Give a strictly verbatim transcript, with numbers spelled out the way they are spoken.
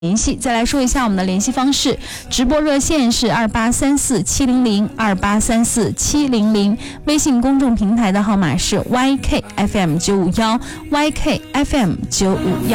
联系。再来说一下我们的联系方式，直播热线是二八三四七零零二八三四七零零，微信公众平台的号码是 Y K F M 九五一 Y K F M 九五一。